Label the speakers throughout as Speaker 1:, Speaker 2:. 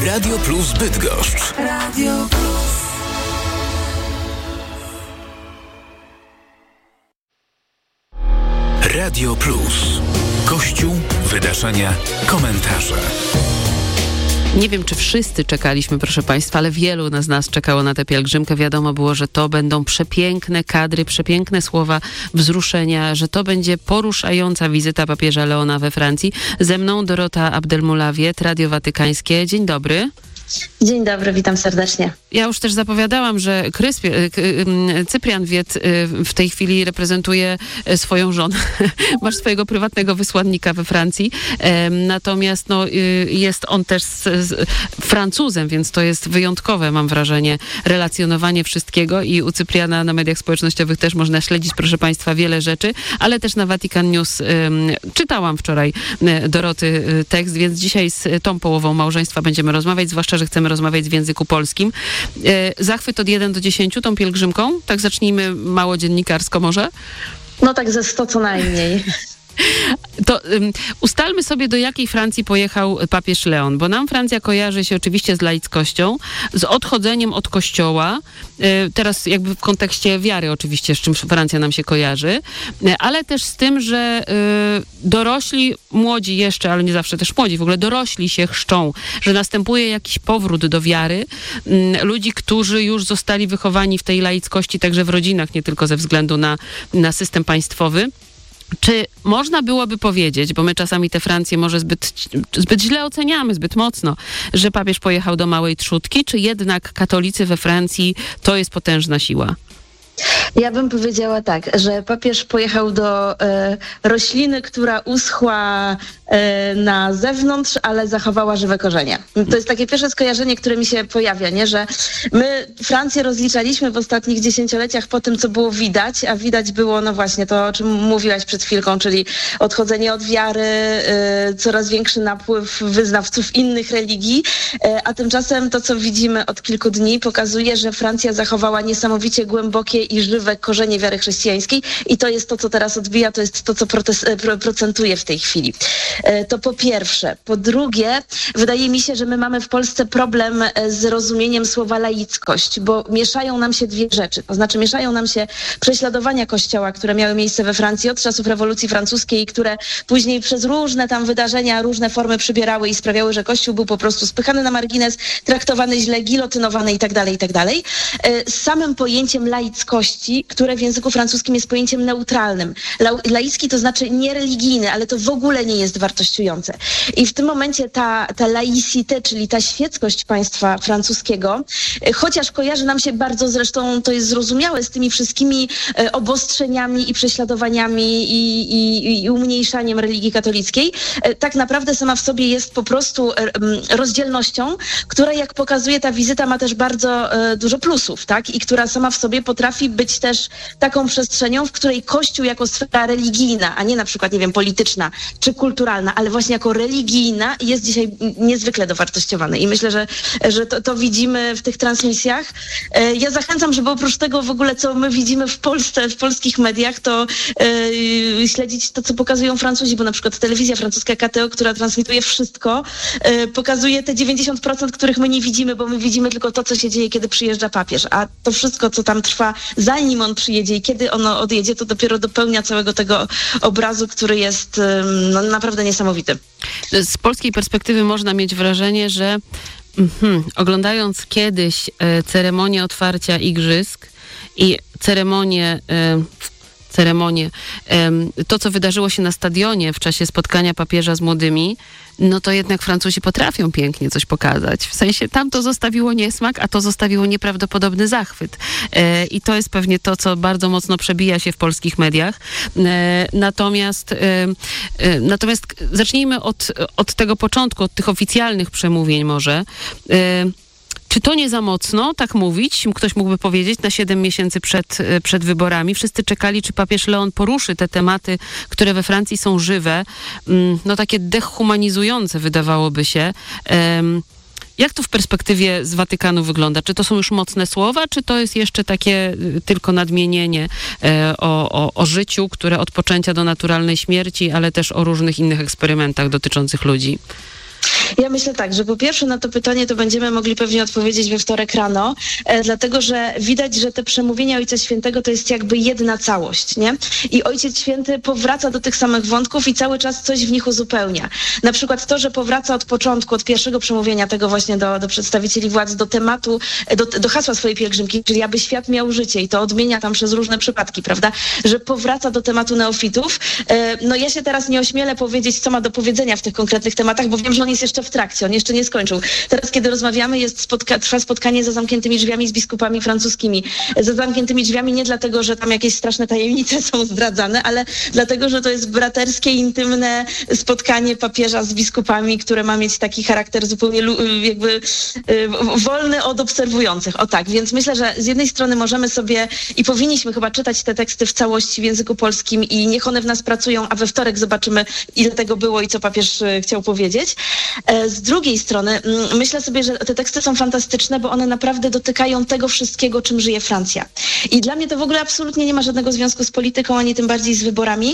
Speaker 1: Radio Plus Bydgoszcz. Radio Plus. Radio Plus. Kościół, wydarzenia, komentarze.
Speaker 2: Nie wiem, czy wszyscy czekaliśmy, proszę Państwa, ale wielu z nas czekało na tę pielgrzymkę. Wiadomo było, że to będą przepiękne kadry, przepiękne słowa wzruszenia, że to będzie poruszająca wizyta papieża Leona we Francji. Ze mną Dorota Abdelmulawiet, Radio Watykańskie. Dzień dobry.
Speaker 3: Dzień dobry, witam serdecznie.
Speaker 2: Ja już też zapowiadałam, że Cyprian Wiet w tej chwili reprezentuje swoją żonę. Masz swojego prywatnego wysłannika we Francji. Natomiast jest on też Francuzem, więc to jest wyjątkowe, mam wrażenie, relacjonowanie wszystkiego i u Cypriana na mediach społecznościowych też można śledzić, proszę Państwa, wiele rzeczy, ale też na Vatican News czytałam wczoraj Doroty tekst, więc dzisiaj z tą połową małżeństwa będziemy rozmawiać, zwłaszcza że chcemy rozmawiać w języku polskim. Zachwyt od 1 do 10 tą pielgrzymką? Tak zacznijmy mało dziennikarsko może?
Speaker 3: No tak ze 100 co najmniej.
Speaker 2: To ustalmy sobie, do jakiej Francji pojechał papież Leon, bo nam Francja kojarzy się oczywiście z laickością, z odchodzeniem od kościoła, teraz jakby w kontekście wiary oczywiście, z czym Francja nam się kojarzy, ale też z tym, że dorośli, młodzi jeszcze, ale nie zawsze też młodzi, w ogóle dorośli się chrzczą, że następuje jakiś powrót do wiary ludzi, którzy już zostali wychowani w tej laickości, także w rodzinach, nie tylko ze względu na system państwowy. Czy można byłoby powiedzieć, bo my czasami tę Francję może zbyt źle oceniamy, zbyt mocno, że papież pojechał do małej trzódki, czy jednak katolicy we Francji to jest potężna siła?
Speaker 3: Ja bym powiedziała tak, że papież pojechał do rośliny, która uschła na zewnątrz, ale zachowała żywe korzenie. To jest takie pierwsze skojarzenie, które mi się pojawia, nie? Że my Francję rozliczaliśmy w ostatnich dziesięcioleciach po tym, co było widać, a widać było, no właśnie to, o czym mówiłaś przed chwilką, czyli odchodzenie od wiary, coraz większy napływ wyznawców innych religii, a tymczasem to, co widzimy od kilku dni, pokazuje, że Francja zachowała niesamowicie głębokie i żywe korzenie wiary chrześcijańskiej i to jest to, co teraz odbija, to jest to, co procentuje w tej chwili. To po pierwsze. Po drugie, wydaje mi się, że my mamy w Polsce problem z rozumieniem słowa laickość, bo mieszają nam się dwie rzeczy. To znaczy mieszają nam się prześladowania Kościoła, które miały miejsce we Francji od czasów rewolucji francuskiej, które później przez różne tam wydarzenia, różne formy przybierały i sprawiały, że Kościół był po prostu spychany na margines, traktowany źle, gilotynowany i tak dalej, z samym pojęciem laickości, które w języku francuskim jest pojęciem neutralnym. Laicki to znaczy niereligijny, ale to w ogóle nie jest wartościujące. I w tym momencie ta laicité, czyli ta świeckość państwa francuskiego, chociaż kojarzy nam się bardzo, zresztą to jest zrozumiałe, z tymi wszystkimi obostrzeniami i prześladowaniami i umniejszaniem religii katolickiej, tak naprawdę sama w sobie jest po prostu rozdzielnością, która, jak pokazuje ta wizyta, ma też bardzo dużo plusów, tak? I która sama w sobie potrafi być też taką przestrzenią, w której Kościół jako sfera religijna, a nie na przykład, nie wiem, polityczna czy kulturalna, ale właśnie jako religijna jest dzisiaj niezwykle dowartościowany. I myślę, że to widzimy w tych transmisjach. Ja zachęcam, żeby oprócz tego w ogóle, co my widzimy w Polsce, w polskich mediach, to śledzić to, co pokazują Francuzi, bo na przykład telewizja francuska KTO, która transmituje wszystko, pokazuje te 90%, których my nie widzimy, bo my widzimy tylko to, co się dzieje, kiedy przyjeżdża papież. A to wszystko, co tam trwa, zanim on przyjedzie i kiedy ono odjedzie, to dopiero dopełnia całego tego obrazu, który jest naprawdę niesamowity.
Speaker 2: Z polskiej perspektywy można mieć wrażenie, że oglądając kiedyś ceremonię otwarcia igrzysk i ceremonię, to co wydarzyło się na stadionie w czasie spotkania papieża z młodymi, no to jednak Francuzi potrafią pięknie coś pokazać. W sensie tam to zostawiło niesmak, a to zostawiło nieprawdopodobny zachwyt. I to jest pewnie to, co bardzo mocno przebija się w polskich mediach. Natomiast zacznijmy od tego początku, od tych oficjalnych przemówień może. Czy to nie za mocno, tak mówić? Ktoś mógłby powiedzieć na 7 miesięcy przed wyborami. Wszyscy czekali, czy papież Leon poruszy te tematy, które we Francji są żywe, no takie dehumanizujące wydawałoby się. Jak to w perspektywie z Watykanu wygląda? Czy to są już mocne słowa, czy to jest jeszcze takie tylko nadmienienie o życiu, które od poczęcia do naturalnej śmierci, ale też o różnych innych eksperymentach dotyczących ludzi?
Speaker 3: Ja myślę tak, że po pierwsze na to pytanie to będziemy mogli pewnie odpowiedzieć we wtorek rano, dlatego że widać, że te przemówienia Ojca Świętego to jest jakby jedna całość, nie? I Ojciec Święty powraca do tych samych wątków i cały czas coś w nich uzupełnia. Na przykład to, że powraca od początku, od pierwszego przemówienia tego właśnie do przedstawicieli władz, do tematu, do hasła swojej pielgrzymki, czyli aby świat miał życie i to odmienia tam przez różne przypadki, prawda? Że powraca do tematu neofitów. No ja się teraz nie ośmielę powiedzieć, co ma do powiedzenia w tych konkretnych tematach, bo wiem, że on jest jeszcze w trakcie, on jeszcze nie skończył. Teraz, kiedy rozmawiamy, trwa spotkanie za zamkniętymi drzwiami z biskupami francuskimi. Za zamkniętymi drzwiami nie dlatego, że tam jakieś straszne tajemnice są zdradzane, ale dlatego, że to jest braterskie, intymne spotkanie papieża z biskupami, które ma mieć taki charakter zupełnie jakby wolny od obserwujących. O tak, więc myślę, że z jednej strony możemy sobie i powinniśmy chyba czytać te teksty w całości w języku polskim i niech one w nas pracują, a we wtorek zobaczymy, ile tego było i co papież chciał powiedzieć. Z drugiej strony myślę sobie, że te teksty są fantastyczne, bo one naprawdę dotykają tego wszystkiego, czym żyje Francja. I dla mnie to w ogóle absolutnie nie ma żadnego związku z polityką, ani tym bardziej z wyborami,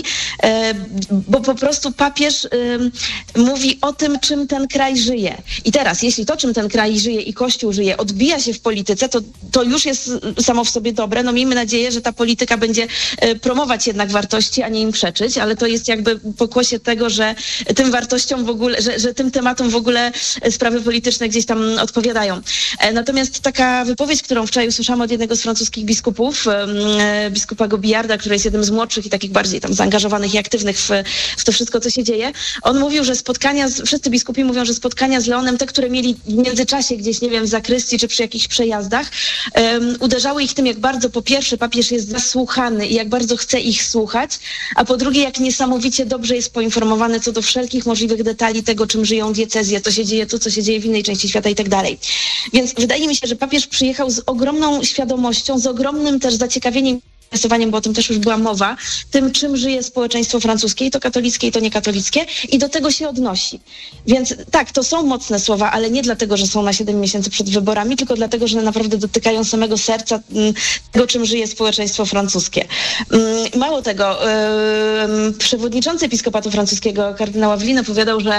Speaker 3: bo po prostu papież mówi o tym, czym ten kraj żyje. I teraz, jeśli to, czym ten kraj żyje i Kościół żyje, odbija się w polityce, to już jest samo w sobie dobre. No miejmy nadzieję, że ta polityka będzie promować jednak wartości, a nie im przeczyć, ale to jest jakby pokłosie tego, że tym wartościom w ogóle, że tym tematom w ogóle sprawy polityczne gdzieś tam odpowiadają. Natomiast taka wypowiedź, którą wczoraj usłyszałam od jednego z francuskich biskupów, biskupa Gobillarda, który jest jednym z młodszych i takich bardziej tam zaangażowanych i aktywnych w to wszystko, co się dzieje, on mówił, że wszyscy biskupi mówią, że spotkania z Leonem, te, które mieli w międzyczasie gdzieś, nie wiem, w zakrystii czy przy jakichś przejazdach, uderzały ich tym, jak bardzo po pierwsze papież jest zasłuchany i jak bardzo chce ich słuchać, a po drugie, jak niesamowicie dobrze jest poinformowany co do wszelkich możliwych detali tego, czym żyją diecezje, co się dzieje tu, co się dzieje w innej części świata i tak dalej. Więc wydaje mi się, że papież przyjechał z ogromną świadomością, z ogromnym też zaciekawieniem, bo o tym też już była mowa, tym, czym żyje społeczeństwo francuskie, i to katolickie, i to niekatolickie, i do tego się odnosi. Więc tak, to są mocne słowa, ale nie dlatego, że są na 7 miesięcy przed wyborami, tylko dlatego, że naprawdę dotykają samego serca tego, czym żyje społeczeństwo francuskie. Mało tego, przewodniczący episkopatu francuskiego, kardynał Aveline, opowiadał, że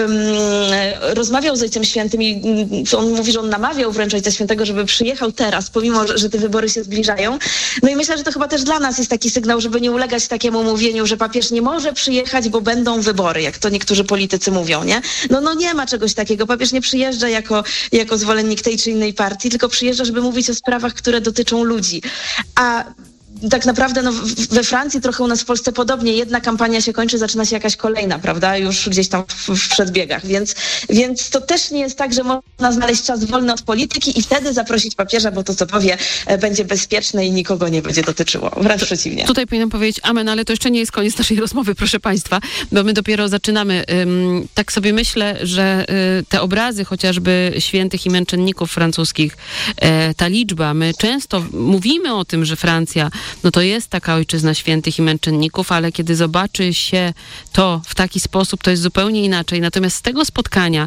Speaker 3: rozmawiał z Ojcem Świętym i on mówi, że on namawiał wręcz Ojca Świętego, żeby przyjechał teraz, pomimo, że te wybory się zbliżają. No i myślę, że to chyba też dla nas jest taki sygnał, żeby nie ulegać takiemu mówieniu, że papież nie może przyjechać, bo będą wybory, jak to niektórzy politycy mówią, nie? No nie ma czegoś takiego. Papież nie przyjeżdża jako zwolennik tej czy innej partii, tylko przyjeżdża, żeby mówić o sprawach, które dotyczą ludzi. A tak naprawdę we Francji, trochę u nas w Polsce podobnie, jedna kampania się kończy, zaczyna się jakaś kolejna, prawda, już gdzieś tam w przedbiegach, więc to też nie jest tak, że można znaleźć czas wolny od polityki i wtedy zaprosić papieża, bo to, co powie, będzie bezpieczne i nikogo nie będzie dotyczyło, wręcz przeciwnie.
Speaker 2: Tutaj powinnam powiedzieć amen, ale to jeszcze nie jest koniec naszej rozmowy, proszę państwa, bo my dopiero zaczynamy. Tak sobie myślę, że te obrazy chociażby świętych i męczenników francuskich, ta liczba, my często mówimy o tym, że Francja no to jest taka ojczyzna świętych i męczenników, ale kiedy zobaczy się to w taki sposób, to jest zupełnie inaczej. Natomiast z tego spotkania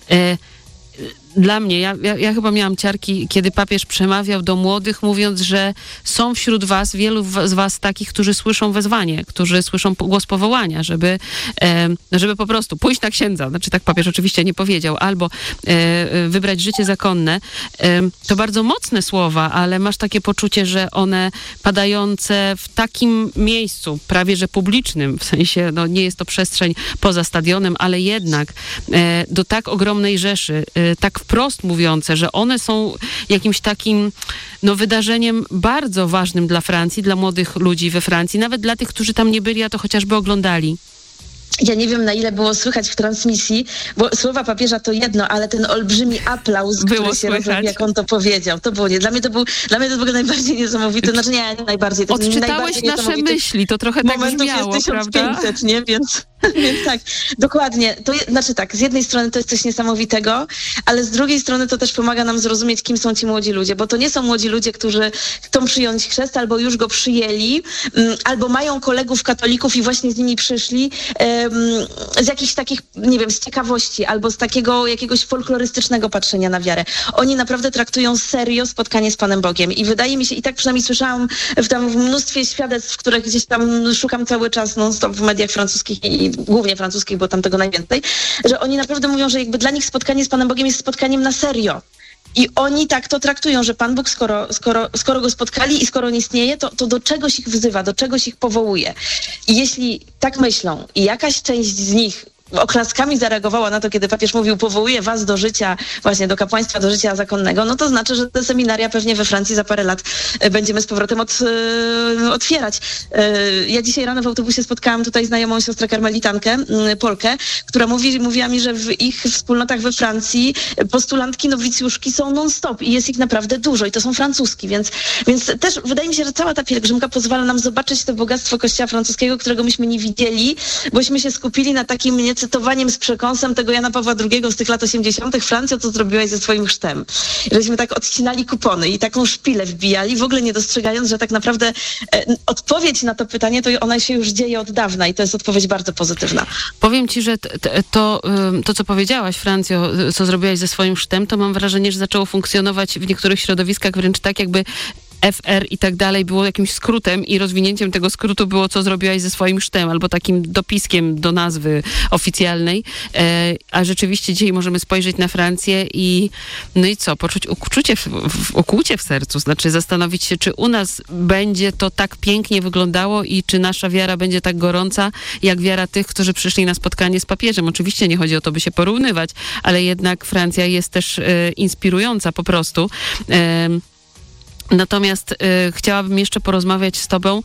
Speaker 2: dla mnie, ja chyba miałam ciarki, kiedy papież przemawiał do młodych, mówiąc, że są wśród was, wielu z was takich, którzy słyszą wezwanie, którzy słyszą głos powołania, żeby po prostu pójść na księdza. Znaczy tak papież oczywiście nie powiedział, albo wybrać życie zakonne. To bardzo mocne słowa, ale masz takie poczucie, że one padające w takim miejscu, prawie że publicznym, w sensie no nie jest to przestrzeń poza stadionem, ale jednak do tak ogromnej rzeszy, tak wprost mówiące, że one są jakimś takim wydarzeniem bardzo ważnym dla Francji, dla młodych ludzi we Francji, nawet dla tych, którzy tam nie byli, a to chociażby oglądali.
Speaker 3: Ja nie wiem, na ile było słychać w transmisji, bo słowa papieża to jedno, ale ten olbrzymi aplauz, który się rozległ, jak on to powiedział, to było nie. Dla mnie to był najbardziej niesamowity, znaczy nie najbardziej. To
Speaker 2: odczytałeś nasze myśli, to trochę tak brzmiało,
Speaker 3: jest 1500, nie? Więc tak, dokładnie. Znaczy tak, z jednej strony to jest coś niesamowitego, ale z drugiej strony to też pomaga nam zrozumieć, kim są ci młodzi ludzie, bo to nie są młodzi ludzie, którzy chcą przyjąć chrzest, albo już go przyjęli, albo mają kolegów katolików i właśnie z nimi przyszli, z jakichś takich, nie wiem, z ciekawości albo z takiego jakiegoś folklorystycznego patrzenia na wiarę. Oni naprawdę traktują serio spotkanie z Panem Bogiem i wydaje mi się, i tak przynajmniej słyszałam w mnóstwie świadectw, które gdzieś tam szukam cały czas non-stop w mediach francuskich i głównie francuskich, bo tam tego najwięcej, że oni naprawdę mówią, że jakby dla nich spotkanie z Panem Bogiem jest spotkaniem na serio. I oni tak to traktują, że Pan Bóg, skoro go spotkali i skoro on istnieje, to do czegoś ich wzywa, do czegoś ich powołuje. I jeśli tak myślą i jakaś część z nich oklaskami zareagowała na to, kiedy papież mówił, powołuje was do życia, właśnie do kapłaństwa, do życia zakonnego, no to znaczy, że te seminaria pewnie we Francji za parę lat będziemy z powrotem otwierać. Ja dzisiaj rano w autobusie spotkałam tutaj znajomą siostrę karmelitankę, Polkę, która mówiła mi, że w ich wspólnotach we Francji postulantki, nowicjuszki są non-stop i jest ich naprawdę dużo i to są francuski, więc też wydaje mi się, że cała ta pielgrzymka pozwala nam zobaczyć to bogactwo kościoła francuskiego, którego myśmy nie widzieli, bośmy się skupili na takim cytowaniem z przekąsem tego Jana Pawła II z tych lat 80. Francja, co zrobiłaś ze swoim chrztem. Żeśmy tak odcinali kupony i taką szpilę wbijali, w ogóle nie dostrzegając, że tak naprawdę odpowiedź na to pytanie, to ona się już dzieje od dawna i to jest odpowiedź bardzo pozytywna.
Speaker 2: Powiem ci, że to, co powiedziałaś, Francjo, co zrobiłaś ze swoim chrztem, to mam wrażenie, że zaczęło funkcjonować w niektórych środowiskach wręcz tak, jakby FR i tak dalej było jakimś skrótem i rozwinięciem tego skrótu było, co zrobiłaś ze swoim chrztem, albo takim dopiskiem do nazwy oficjalnej. A rzeczywiście dzisiaj możemy spojrzeć na Francję i no i co? Poczuć ukłucie w sercu. Znaczy zastanowić się, czy u nas będzie to tak pięknie wyglądało i czy nasza wiara będzie tak gorąca, jak wiara tych, którzy przyszli na spotkanie z papieżem. Oczywiście nie chodzi o to, by się porównywać, ale jednak Francja jest też inspirująca po prostu. Natomiast chciałabym jeszcze porozmawiać z tobą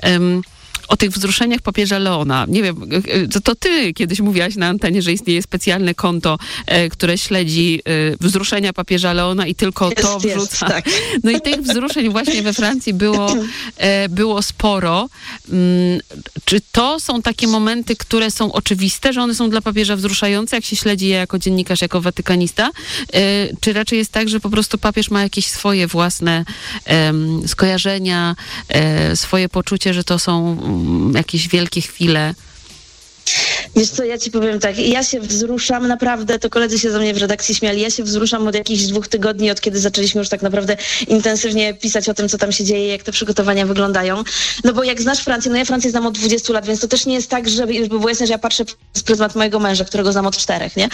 Speaker 2: o tych wzruszeniach papieża Leona. Nie wiem, to ty kiedyś mówiłaś na antenie, że istnieje specjalne konto, które śledzi wzruszenia papieża Leona i tylko to wrzuca. Tak. No i tych wzruszeń właśnie we Francji było sporo. Czy to są takie momenty, które są oczywiste, że one są dla papieża wzruszające, jak się śledzi je jako dziennikarz, jako watykanista? Czy raczej jest tak, że po prostu papież ma jakieś swoje własne skojarzenia, swoje poczucie, że to są jakieś wielkie chwile?
Speaker 3: Wiesz co, ja ci powiem tak, ja się wzruszam naprawdę, to koledzy się ze mnie w redakcji śmiali, ja się wzruszam od jakichś 2 tygodni, od kiedy zaczęliśmy już tak naprawdę intensywnie pisać o tym, co tam się dzieje, jak te przygotowania wyglądają. No bo jak znasz Francję, no ja Francję znam od 20 lat, więc to też nie jest tak, że było jasne, że ja patrzę z pryzmat mojego męża, którego znam od 4, nie?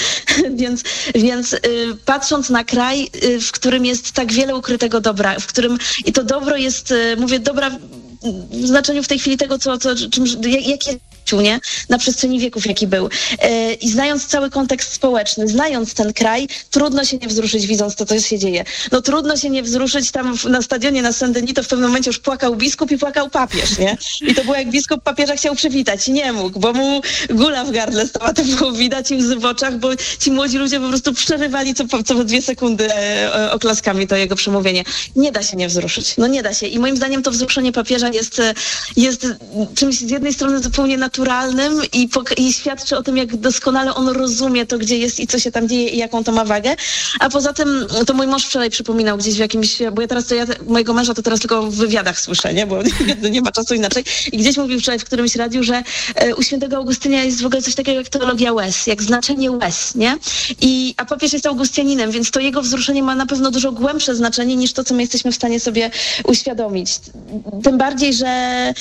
Speaker 3: więc patrząc na kraj, w którym jest tak wiele ukrytego dobra, w którym i to dobro jest, mówię, dobra w znaczeniu w tej chwili tego, jakie nie? Na przestrzeni wieków, jaki był. I znając cały kontekst społeczny, znając ten kraj, trudno się nie wzruszyć, widząc to, co się dzieje. No trudno się nie wzruszyć tam na stadionie na Saint-Denis, to w pewnym momencie już płakał biskup i płakał papież, nie? I to było jak biskup papieża chciał przywitać i nie mógł, bo mu gula w gardle stała, to było widać im w oczach, bo ci młodzi ludzie po prostu przerywali co 2 sekundy oklaskami to jego przemówienie. Nie da się nie wzruszyć. No nie da się. I moim zdaniem to wzruszenie papieża jest czymś z jednej strony zupełnie naturalnym i świadczy o tym, jak doskonale on rozumie to, gdzie jest i co się tam dzieje i jaką to ma wagę. A poza tym, to mój mąż wczoraj przypominał gdzieś w jakimś, bo ja mojego męża to teraz tylko w wywiadach słyszę, nie? Bo nie ma czasu inaczej. I gdzieś mówił wczoraj w którymś radiu, że u świętego Augustynia jest w ogóle coś takiego jak teologia łez, jak znaczenie łez, nie? A papież jest Augustianinem, więc to jego wzruszenie ma na pewno dużo głębsze znaczenie niż to, co my jesteśmy w stanie sobie uświadomić. Tym bardziej, że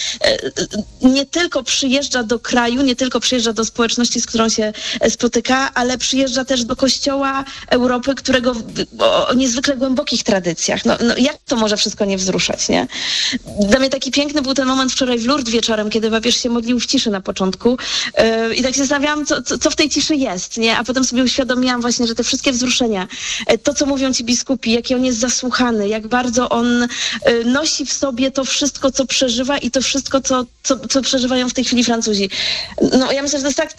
Speaker 3: nie tylko przyjeżdża do kraju, nie tylko przyjeżdża do społeczności, z którą się spotyka, ale przyjeżdża też do kościoła Europy, którego o niezwykle głębokich tradycjach. No jak to może wszystko nie wzruszać, nie? Dla mnie taki piękny był ten moment wczoraj w Lourdes wieczorem, kiedy papież się modlił w ciszy na początku i tak się zastanawiałam, co w tej ciszy jest, nie? A potem sobie uświadomiłam właśnie, że te wszystkie wzruszenia, to, co mówią ci biskupi, jaki on jest zasłuchany, jak bardzo on nosi w sobie to wszystko, co przeżywa i to wszystko, co przeżywają w tej chwili Francuzi. No ja myślę, że to jest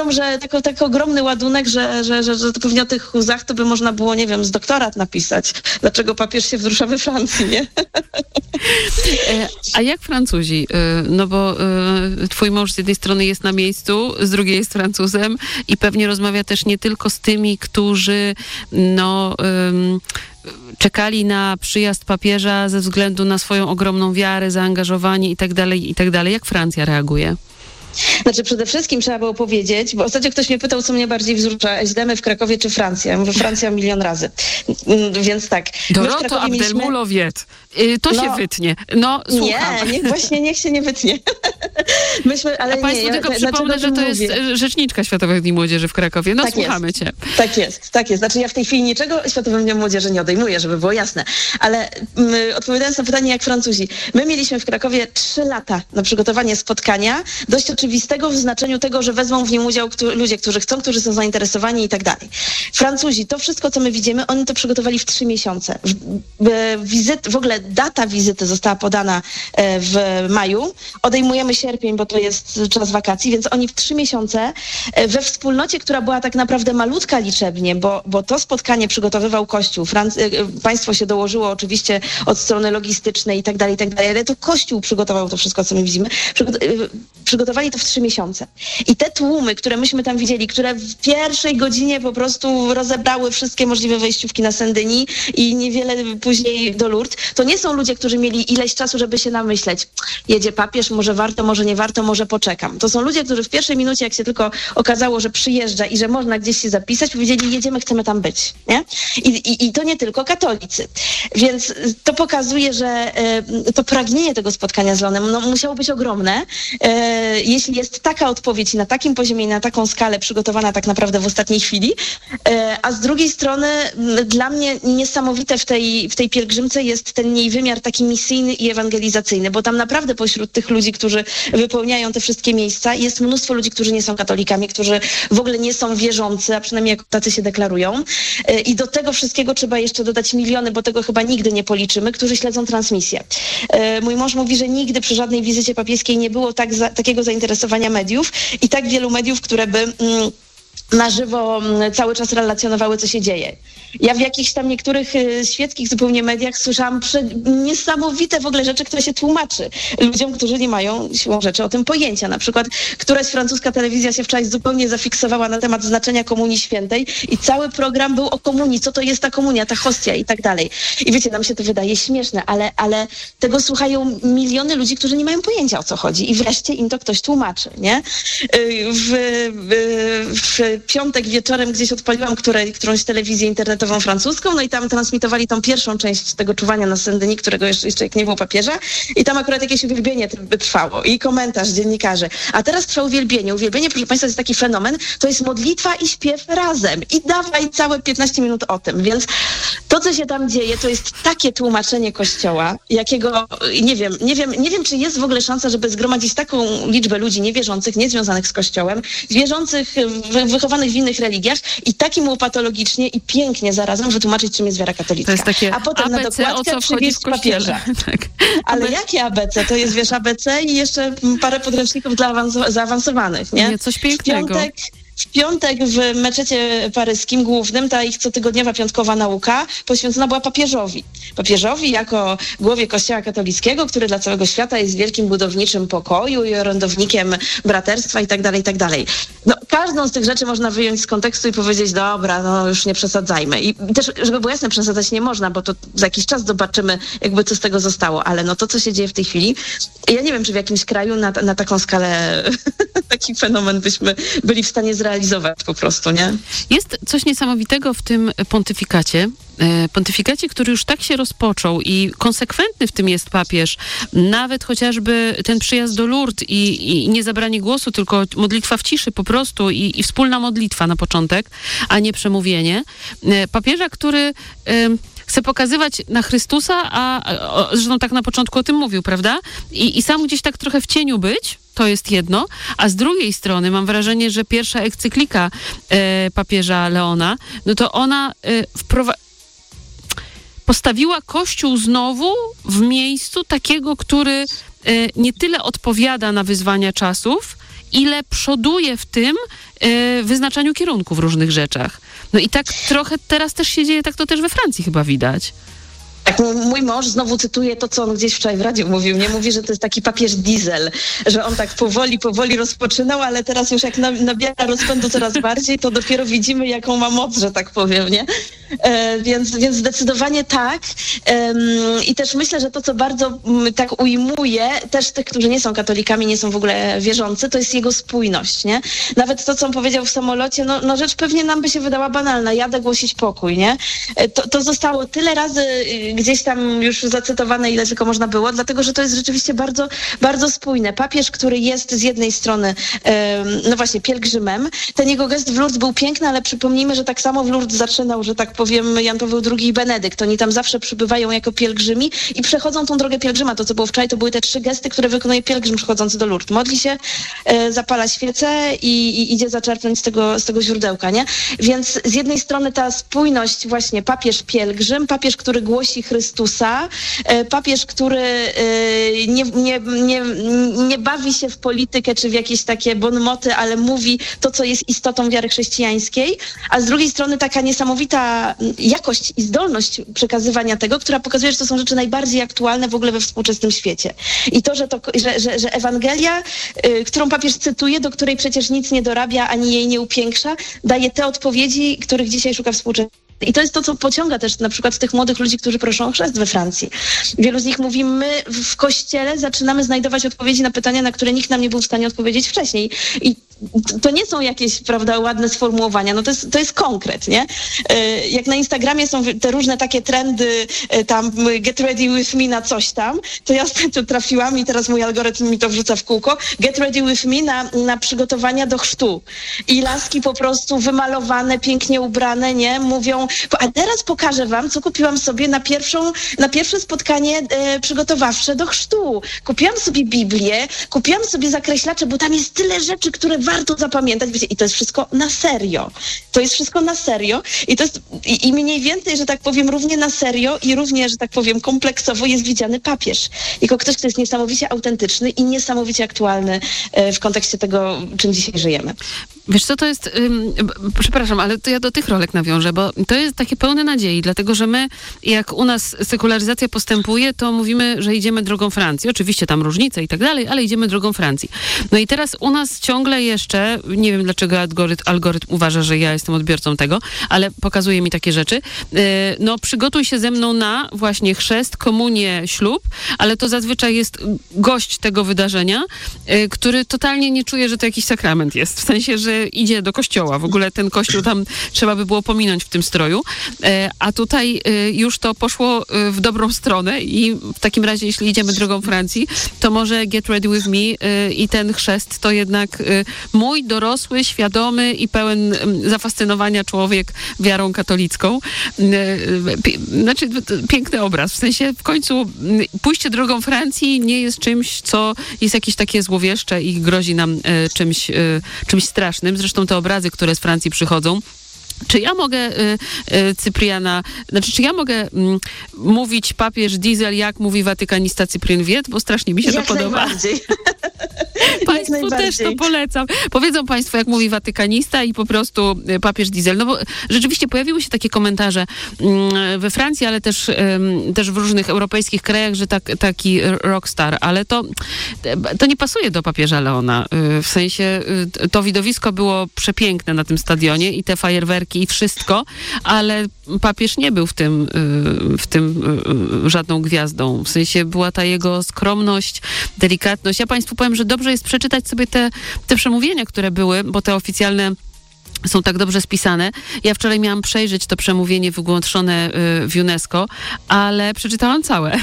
Speaker 3: tak ogromny ładunek, że to pewnie o tych łzach to by można było, nie wiem, z doktorat napisać. Dlaczego papież się wzrusza we Francji, nie?
Speaker 2: A jak Francuzi? No bo twój mąż z jednej strony jest na miejscu, z drugiej jest Francuzem i pewnie rozmawia też nie tylko z tymi, którzy czekali na przyjazd papieża ze względu na swoją ogromną wiarę, zaangażowanie i tak dalej, i tak dalej. Jak Francja reaguje?
Speaker 3: Znaczy przede wszystkim trzeba było powiedzieć, bo ostatnio ktoś mnie pytał, co mnie bardziej wzrusza, Ejdemy w Krakowie czy Francja? Ja mówię Francja 1 000 000 razy. Więc tak.
Speaker 2: Doroto Abdelmulowiet. To się wytnie. No, słucham.
Speaker 3: Nie, właśnie niech się nie wytnie.
Speaker 2: A Państwu tylko przypomnę, że to jest rzeczniczka Światowych Dni Młodzieży w Krakowie. No, tak słuchamy cię.
Speaker 3: Tak jest. Znaczy ja w tej chwili niczego Światowym Dniom Młodzieży nie odejmuję, żeby było jasne. Ale odpowiadając na pytanie, jak Francuzi. My mieliśmy w Krakowie 3 lata na przygotowanie spotkania, dość oczywistego w znaczeniu tego, że wezmą w nim udział ludzie, którzy chcą, którzy są zainteresowani i tak dalej. Francuzi, to wszystko, co my widzimy, oni to przygotowali w 3 miesiące. W ogóle data wizyty została podana w maju. Odejmujemy sierpień, bo to jest czas wakacji, więc oni w 3 miesiące we wspólnocie, która była tak naprawdę malutka liczebnie, bo to spotkanie przygotowywał Kościół. Państwo się dołożyło oczywiście od strony logistycznej i tak dalej, ale to Kościół przygotował to wszystko, co my widzimy. Przygotowali to w 3 miesiące. I te tłumy, które myśmy tam widzieli, które w pierwszej godzinie po prostu rozebrały wszystkie możliwe wejściówki na Saint-Denis i niewiele później do Lourdes, to nie są ludzie, którzy mieli ileś czasu, żeby się namyśleć. Jedzie papież, może warto, może nie warto, może poczekam. To są ludzie, którzy w pierwszej minucie, jak się tylko okazało, że przyjeżdża i że można gdzieś się zapisać, powiedzieli, jedziemy, chcemy tam być. Nie? I to nie tylko katolicy. Więc to pokazuje, że to pragnienie tego spotkania z Leonem musiało być ogromne. Jeśli jest taka odpowiedź na takim poziomie i na taką skalę przygotowana tak naprawdę w ostatniej chwili, a z drugiej strony dla mnie niesamowite w tej pielgrzymce jest ten jej wymiar taki misyjny i ewangelizacyjny, bo tam naprawdę pośród tych ludzi, którzy wypełniają te wszystkie miejsca, jest mnóstwo ludzi, którzy nie są katolikami, którzy w ogóle nie są wierzący, a przynajmniej jako tacy się deklarują. I do tego wszystkiego trzeba jeszcze dodać miliony, bo tego chyba nigdy nie policzymy, którzy śledzą transmisję. Mój mąż mówi, że nigdy przy żadnej wizycie papieskiej nie było takiego zainteresowania mediów i tak wielu mediów, które by na żywo cały czas relacjonowały, co się dzieje. Ja w jakichś tam niektórych świeckich zupełnie mediach słyszałam niesamowite w ogóle rzeczy, które się tłumaczy ludziom, którzy nie mają siłą rzeczy o tym pojęcia. Na przykład któraś francuska telewizja się wczoraj zupełnie zafiksowała na temat znaczenia Komunii Świętej i cały program był o komunii, co to jest ta komunia, ta hostia i tak dalej. I wiecie, nam się to wydaje śmieszne, ale tego słuchają miliony ludzi, którzy nie mają pojęcia, o co chodzi i wreszcie im to ktoś tłumaczy, nie? W piątek wieczorem gdzieś odpaliłam którąś telewizję internetową francuską, no i tam transmitowali tą pierwszą część tego czuwania na Saint-Denis, którego jeszcze jak nie było papieża i tam akurat jakieś uwielbienie trwało i komentarz dziennikarzy. A teraz trwa uwielbienie. Uwielbienie, proszę Państwa, jest taki fenomen, to jest modlitwa i śpiew razem i dawaj całe 15 minut o tym, więc to, co się tam dzieje, to jest takie tłumaczenie Kościoła, jakiego, nie wiem, czy jest w ogóle szansa, żeby zgromadzić taką liczbę ludzi niewierzących, niezwiązanych z Kościołem, wierzących, wychowanych w innych religiach i takim łopatologicznie i pięknie zarazem wytłumaczyć, czym jest wiara katolicka.
Speaker 2: To jest takie
Speaker 3: a potem
Speaker 2: ABC,
Speaker 3: na dokładkę przywieźć papieża.
Speaker 2: Tak.
Speaker 3: Ale jakie ABC? To jest, wiesz, ABC i jeszcze parę podręczników dla zaawansowanych, nie?
Speaker 2: Nie, coś pięknego.
Speaker 3: W piątek w meczecie paryskim głównym ta ich cotygodniowa piątkowa nauka poświęcona była papieżowi. Papieżowi jako głowie Kościoła katolickiego, który dla całego świata jest wielkim budowniczym pokoju i orędownikiem braterstwa i tak dalej, i tak dalej. No, każdą z tych rzeczy można wyjąć z kontekstu i powiedzieć, dobra, no już nie przesadzajmy. I też, żeby było jasne, przesadzać nie można, bo to za jakiś czas zobaczymy, jakby co z tego zostało. Ale no to, co się dzieje w tej chwili, ja nie wiem, czy w jakimś kraju na taką skalę taki fenomen byśmy byli w stanie zrealizować po prostu, nie?
Speaker 2: Jest coś niesamowitego w tym pontyfikacie, który już tak się rozpoczął i konsekwentny w tym jest papież. Nawet chociażby ten przyjazd do Lourdes i nie zabranie głosu, tylko modlitwa w ciszy po prostu i wspólna modlitwa na początek, a nie przemówienie. Papieża, który chce pokazywać na Chrystusa, a zresztą tak na początku o tym mówił, prawda? I sam gdzieś tak trochę w cieniu być, to jest jedno, a z drugiej strony mam wrażenie, że pierwsza encyklika papieża Leona, no to ona postawiła Kościół znowu w miejscu takiego, który nie tyle odpowiada na wyzwania czasów, ile przoduje w tym wyznaczaniu kierunku w różnych rzeczach. No i tak trochę teraz też się dzieje, tak to też we Francji chyba widać.
Speaker 3: Tak, mój mąż znowu cytuje to, co on gdzieś wczoraj w radiu mówił. Nie mówi, że to jest taki papież diesel, że on tak powoli rozpoczynał, ale teraz już jak nabiera rozpędu coraz bardziej, to dopiero widzimy, jaką ma moc, że tak powiem, nie? Więc zdecydowanie tak. I też myślę, że to, co bardzo tak ujmuje też tych, którzy nie są katolikami, nie są w ogóle wierzący, to jest jego spójność, nie? Nawet to, co on powiedział w samolocie, no rzecz pewnie nam by się wydała banalna. Jadę głosić pokój, nie? To zostało tyle razy gdzieś tam już zacytowane, ile tylko można było, dlatego, że to jest rzeczywiście bardzo, bardzo spójne. Papież, który jest z jednej strony, no właśnie, pielgrzymem. Ten jego gest w Lourdes był piękny, ale przypomnijmy, że tak samo w Lourdes zaczynał, że tak powiem, Jan Paweł II i Benedykt. Oni tam zawsze przybywają jako pielgrzymi i przechodzą tą drogę pielgrzyma. To, co było wczoraj, to były te 3 gesty, które wykonuje pielgrzym przychodzący do Lourdes. Modli się, zapala świecę i idzie zaczerpnąć z tego źródełka, nie? Więc z jednej strony ta spójność właśnie papież pielgrzym, papież, który głosi Chrystusa, papież, który nie bawi się w politykę czy w jakieś takie bonmoty, ale mówi to, co jest istotą wiary chrześcijańskiej, a z drugiej strony taka niesamowita jakość i zdolność przekazywania tego, która pokazuje, że to są rzeczy najbardziej aktualne w ogóle we współczesnym świecie. I to, że Ewangelia, którą papież cytuje, do której przecież nic nie dorabia, ani jej nie upiększa, daje te odpowiedzi, których dzisiaj szuka współczesność. I to jest to, co pociąga też na przykład tych młodych ludzi, którzy proszą o chrzest we Francji. Wielu z nich mówi, my w Kościele zaczynamy znajdować odpowiedzi na pytania, na które nikt nam nie był w stanie odpowiedzieć wcześniej. I to nie są jakieś, prawda, ładne sformułowania, no to jest konkret, nie? Jak na Instagramie są te różne takie trendy, tam get ready with me na coś tam, to ja ostatnio trafiłam i teraz mój algorytm mi to wrzuca w kółko, get ready with me na przygotowania do chrztu. I laski po prostu wymalowane, pięknie ubrane, nie? Mówią, a teraz pokażę wam, co kupiłam sobie na pierwsze spotkanie przygotowawcze do chrztu. Kupiłam sobie Biblię, kupiłam sobie zakreślacze, bo tam jest tyle rzeczy, które warto zapamiętać. Wiecie, i to jest wszystko na serio. To jest wszystko na serio i to jest i mniej więcej, że tak powiem, równie na serio i równie, że tak powiem, kompleksowo jest widziany papież. Jako ktoś, kto jest niesamowicie autentyczny i niesamowicie aktualny w kontekście tego, czym dzisiaj żyjemy.
Speaker 2: Wiesz co, to jest, przepraszam, ale to ja do tych rolek nawiążę, bo to jest takie pełne nadziei, dlatego że my, jak u nas sekularyzacja postępuje, to mówimy, że idziemy drogą Francji. Oczywiście tam różnice i tak dalej, ale idziemy drogą Francji. No i teraz u nas ciągle jeszcze, nie wiem dlaczego algorytm uważa, że ja jestem odbiorcą tego, ale pokazuje mi takie rzeczy. No przygotuj się ze mną na właśnie chrzest, komunię, ślub, ale to zazwyczaj jest gość tego wydarzenia, który totalnie nie czuje, że to jakiś sakrament jest. W sensie, że idzie do kościoła. W ogóle ten kościół tam trzeba by było pominąć w tym stroju. A tutaj już to poszło w dobrą stronę i w takim razie, jeśli idziemy drogą Francji, to może get ready with me i ten chrzest to jednak mój dorosły, świadomy i pełen zafascynowania człowiek wiarą katolicką. Znaczy, piękny obraz. W sensie w końcu pójście drogą Francji nie jest czymś, co jest jakieś takie złowieszcze i grozi nam czymś strasznym. Zresztą te obrazy, które z Francji przychodzą. Czy ja mogę, Cypriana, czy ja mogę mówić papież Diesel, jak mówi watykanista Cyprien Wiet, bo strasznie mi się to podoba. Państwu też to polecam. Powiedzą państwo, jak mówi watykanista i po prostu papież Diesel. No bo rzeczywiście pojawiły się takie komentarze we Francji, ale też w różnych europejskich krajach, że taki rockstar, ale to nie pasuje do papieża Leona. W sensie to widowisko było przepiękne na tym stadionie i te fajerwerki i wszystko, ale papież nie był w tym żadną gwiazdą. W sensie była ta jego skromność, delikatność. Ja państwu powiem, że dobrze jest przeczytać sobie te przemówienia, które były, bo te oficjalne są tak dobrze spisane. Ja wczoraj miałam przejrzeć to przemówienie wygłoszone w UNESCO, ale przeczytałam całe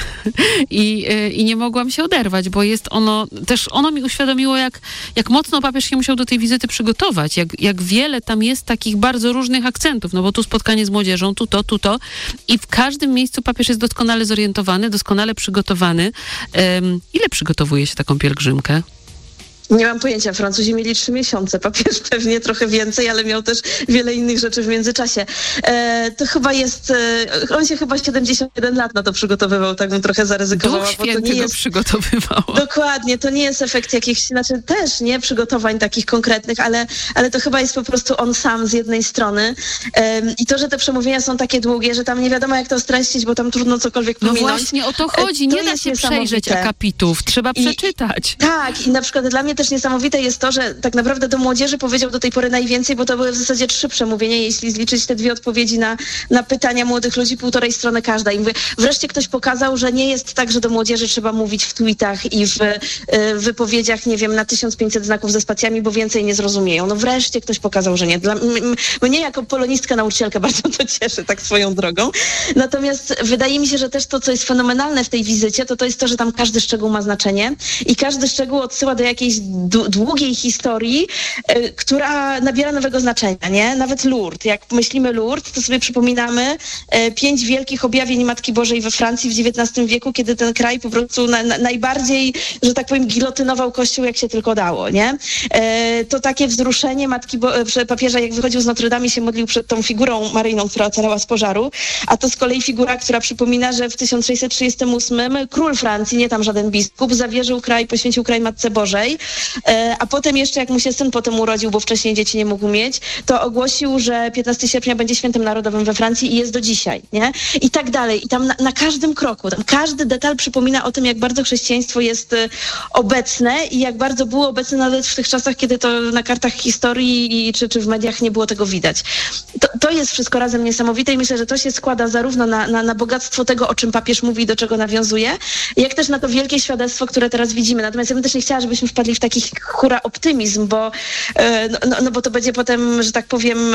Speaker 2: i nie mogłam się oderwać, bo jest ono mi uświadomiło, jak mocno papież się musiał do tej wizyty przygotować, jak wiele tam jest takich bardzo różnych akcentów, no bo tu spotkanie z młodzieżą, tu to i w każdym miejscu papież jest doskonale zorientowany, doskonale przygotowany. Ile przygotowuje się taką pielgrzymkę?
Speaker 3: Nie mam pojęcia. Francuzi mieli 3 miesiące, papież pewnie trochę więcej, ale miał też wiele innych rzeczy w międzyczasie. To chyba jest... On się chyba 71 lat na to przygotowywał, tak bym trochę zaryzykowała.
Speaker 2: Duch Święty go przygotowywał.
Speaker 3: Dokładnie, to nie jest efekt jakichś, znaczy też, nie, przygotowań takich konkretnych, ale to chyba jest po prostu on sam z jednej strony. I to, że te przemówienia są takie długie, że tam nie wiadomo jak to streścić, bo tam trudno cokolwiek pominąć.
Speaker 2: No właśnie, o to chodzi. Nie da się przejrzeć akapitów, trzeba przeczytać.
Speaker 3: Tak, i na przykład dla mnie też niesamowite jest to, że tak naprawdę do młodzieży powiedział do tej pory najwięcej, bo to były w zasadzie 3 przemówienia, jeśli zliczyć te 2 odpowiedzi na pytania młodych ludzi, 1,5 strony każda. I mówię, wreszcie ktoś pokazał, że nie jest tak, że do młodzieży trzeba mówić w tweetach i w wypowiedziach, nie wiem, na 1500 znaków ze spacjami, bo więcej nie zrozumieją. No wreszcie ktoś pokazał, że nie. Mnie jako polonistka, nauczycielka bardzo to cieszy, tak swoją drogą. Natomiast wydaje mi się, że też to, co jest fenomenalne w tej wizycie, to jest to, że tam każdy szczegół ma znaczenie i każdy szczegół odsyła do jakiejś długiej historii, która nabiera nowego znaczenia, nie? Nawet Lourdes. Jak myślimy Lourdes, to sobie przypominamy 5 wielkich objawień Matki Bożej we Francji w XIX wieku, kiedy ten kraj po prostu najbardziej, że tak powiem, gilotynował Kościół, jak się tylko dało, nie? To takie wzruszenie papieża, jak wychodził z Notre Dame i się modlił przed tą figurą maryjną, która ocalała z pożaru, a to z kolei figura, która przypomina, że w 1638 król Francji, nie tam żaden biskup, zawierzył kraj, poświęcił kraj Matce Bożej, a potem jeszcze, jak mu się syn potem urodził, bo wcześniej dzieci nie mógł mieć, to ogłosił, że 15 sierpnia będzie świętem narodowym we Francji i jest do dzisiaj, nie? I tak dalej. I tam na każdym kroku, tam każdy detal przypomina o tym, jak bardzo chrześcijaństwo jest obecne i jak bardzo było obecne nawet w tych czasach, kiedy to na kartach historii czy w mediach nie było tego widać. To jest wszystko razem niesamowite i myślę, że to się składa zarówno na bogactwo tego, o czym papież mówi i do czego nawiązuje, jak też na to wielkie świadectwo, które teraz widzimy. Natomiast ja bym też nie chciała, żebyśmy wpadli w taki hura optymizm, bo to będzie potem, że tak powiem,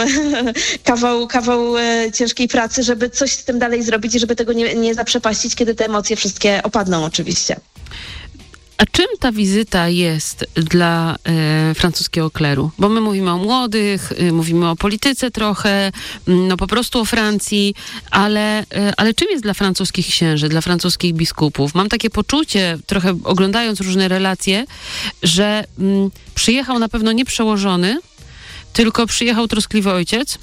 Speaker 3: kawał ciężkiej pracy, żeby coś z tym dalej zrobić i żeby tego nie zaprzepaścić, kiedy te emocje wszystkie opadną oczywiście.
Speaker 2: A czym ta wizyta jest dla francuskiego kleru? Bo my mówimy o młodych, mówimy o polityce trochę, no po prostu o Francji, ale czym jest dla francuskich księży, dla francuskich biskupów? Mam takie poczucie, trochę oglądając różne relacje, że przyjechał na pewno nie przełożony, tylko przyjechał troskliwy ojciec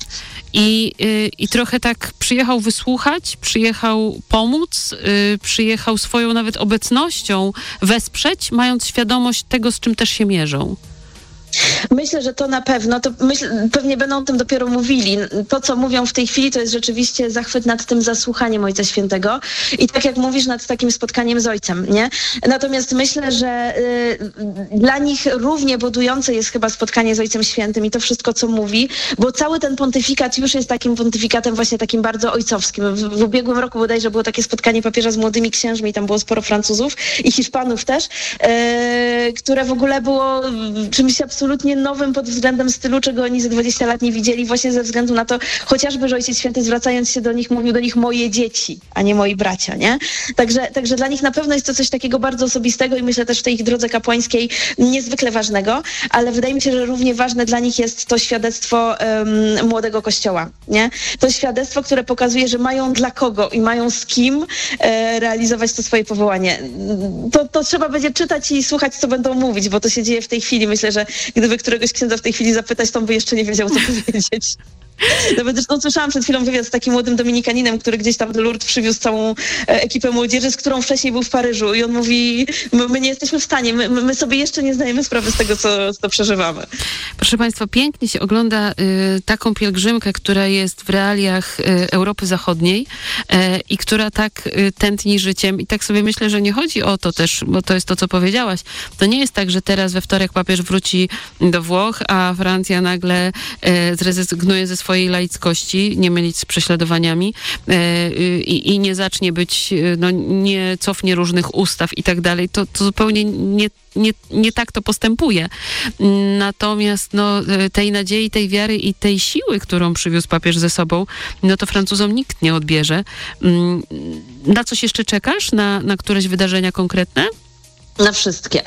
Speaker 2: i trochę tak przyjechał wysłuchać, przyjechał pomóc, przyjechał swoją nawet obecnością wesprzeć, mając świadomość tego, z czym też się mierzą.
Speaker 3: Myślę, że to na pewno, pewnie będą o tym dopiero mówili. To, co mówią w tej chwili, to jest rzeczywiście zachwyt nad tym zasłuchaniem Ojca Świętego i tak jak mówisz, nad takim spotkaniem z Ojcem, nie? Natomiast myślę, że dla nich równie budujące jest chyba spotkanie z Ojcem Świętym i to wszystko, co mówi, bo cały ten pontyfikat już jest takim pontyfikatem właśnie takim bardzo ojcowskim. W ubiegłym roku bodajże było takie spotkanie papieża z młodymi księżmi i tam było sporo Francuzów i Hiszpanów też, które w ogóle było czymś absolutnie nowym pod względem stylu, czego oni za 20 lat nie widzieli, właśnie ze względu na to, chociażby, że Ojciec Święty zwracając się do nich, mówił do nich moje dzieci, a nie moi bracia, nie? Także dla nich na pewno jest to coś takiego bardzo osobistego i myślę też w tej ich drodze kapłańskiej niezwykle ważnego, ale wydaje mi się, że równie ważne dla nich jest to świadectwo młodego Kościoła, nie? To świadectwo, które pokazuje, że mają dla kogo i mają z kim realizować to swoje powołanie. To trzeba będzie czytać i słuchać, co będą mówić, bo to się dzieje w tej chwili. Myślę, że gdyby któregoś księdza w tej chwili zapytać, to on by jeszcze nie wiedział, co powiedzieć. Nawet zresztą słyszałam przed chwilą wywiad z takim młodym dominikaninem, który gdzieś tam do Lourdes przywiózł całą ekipę młodzieży, z którą wcześniej był w Paryżu i on mówi, my nie jesteśmy w stanie, my sobie jeszcze nie zdajemy sprawy z tego, co przeżywamy.
Speaker 2: Proszę Państwa, pięknie się ogląda taką pielgrzymkę, która jest w realiach Europy Zachodniej i która tak tętni życiem i tak sobie myślę, że nie chodzi o to też, bo to jest to, co powiedziałaś. To nie jest tak, że teraz we wtorek papież wróci do Włoch, a Francja nagle zrezygnuje ze swojej laickości, nie mylić z prześladowaniami i nie zacznie być, nie cofnie różnych ustaw i tak dalej. To zupełnie nie tak to postępuje. Natomiast tej nadziei, tej wiary i tej siły, którą przywiózł papież ze sobą, to Francuzom nikt nie odbierze. Na coś jeszcze czekasz? Na któreś wydarzenia konkretne?
Speaker 3: Na wszystkie.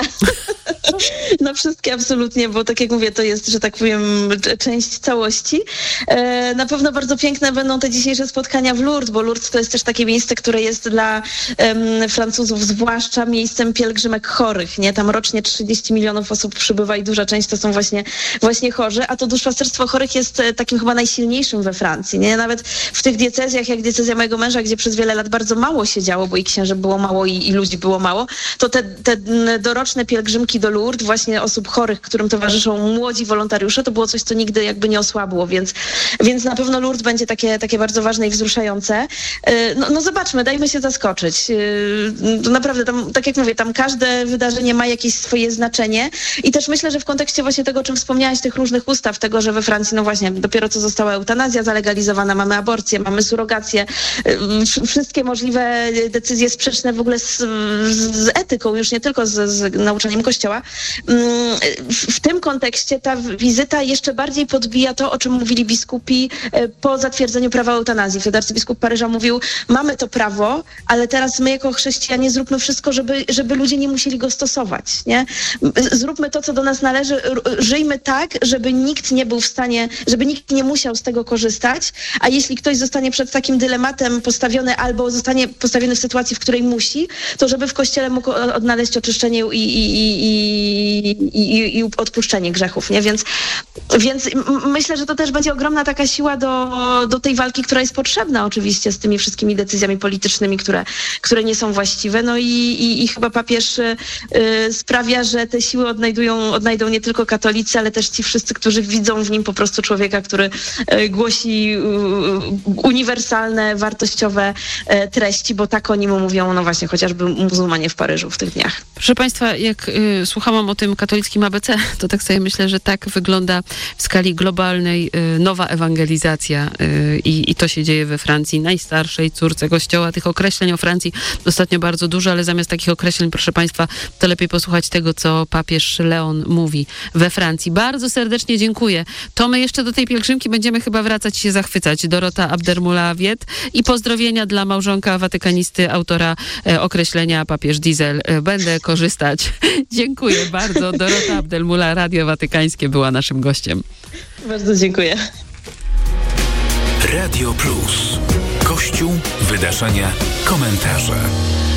Speaker 3: Na wszystkie absolutnie, bo tak jak mówię, to jest, że tak powiem, część całości. Na pewno bardzo piękne będą te dzisiejsze spotkania w Lourdes, bo Lourdes to jest też takie miejsce, które jest dla Francuzów zwłaszcza miejscem pielgrzymek chorych, nie? Tam rocznie 30 milionów osób przybywa i duża część to są właśnie chorzy, a to duszpasterstwo chorych jest takim chyba najsilniejszym we Francji, nie? Nawet w tych diecezjach, jak diecezja mojego męża, gdzie przez wiele lat bardzo mało się działo, bo i księży było mało i ludzi było mało, to te doroczne pielgrzymki do Lourdes, właśnie osób chorych, którym towarzyszą młodzi wolontariusze, to było coś, co nigdy jakby nie osłabło, więc na pewno Lourdes będzie takie bardzo ważne i wzruszające. No zobaczmy, dajmy się zaskoczyć. To naprawdę tam, tak jak mówię, tam każde wydarzenie ma jakieś swoje znaczenie i też myślę, że w kontekście właśnie tego, o czym wspomniałaś, tych różnych ustaw, tego, że we Francji, no właśnie, dopiero co została eutanazja zalegalizowana, mamy aborcję, mamy surrogację, wszystkie możliwe decyzje sprzeczne w ogóle z etyką, już nie tylko z nauczaniem Kościoła. W tym kontekście ta wizyta jeszcze bardziej podbija to, o czym mówili biskupi po zatwierdzeniu prawa eutanazji. Wtedy arcybiskup Paryża mówił, mamy to prawo, ale teraz my jako chrześcijanie zróbmy wszystko, żeby ludzie nie musieli go stosować. Nie? Zróbmy to, co do nas należy, żyjmy tak, żeby nikt nie był w stanie, żeby nikt nie musiał z tego korzystać, a jeśli ktoś zostanie przed takim dylematem postawiony albo zostanie postawiony w sytuacji, w której musi, to żeby w Kościele mógł odnaleźć oczyszczenie i odpuszczenie grzechów. Nie? Więc myślę, że to też będzie ogromna taka siła do tej walki, która jest potrzebna oczywiście z tymi wszystkimi decyzjami politycznymi, które nie są właściwe. No i chyba papież sprawia, że te siły odnajdą nie tylko katolicy, ale też ci wszyscy, którzy widzą w nim po prostu człowieka, który głosi uniwersalne, wartościowe treści, bo tak o nim mówią, no właśnie, chociażby muzułmanie w Paryżu w tych dniach.
Speaker 2: Proszę Państwa, jak słuchałam o tym katolickim ABC, to tak sobie myślę, że tak wygląda w skali globalnej nowa ewangelizacja i to się dzieje we Francji, najstarszej córce Kościoła. Tych określeń o Francji ostatnio bardzo dużo, ale zamiast takich określeń, proszę Państwa, to lepiej posłuchać tego, co papież Leon mówi we Francji. Bardzo serdecznie dziękuję. To my jeszcze do tej pielgrzymki będziemy chyba wracać i się zachwycać. Dorota Abdelmoula-Wiet i pozdrowienia dla małżonka watykanisty, autora określenia papież Diesel. Będę korzystać. Dziękuję bardzo. Dorota Abdelmoula, Radio Watykańskie była naszym gościem.
Speaker 3: Bardzo dziękuję.
Speaker 1: Radio Plus. Kościół, wydarzenia, komentarze.